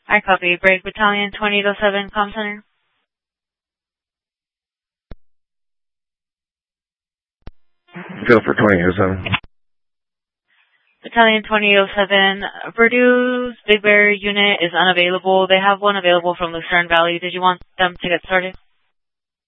I copy. Break Battalion 2807, comm center. Go for 2807. Battalion 2807, Purdue's Big Bear unit is unavailable. They have one available from Lucerne Valley. Did you want them to get started?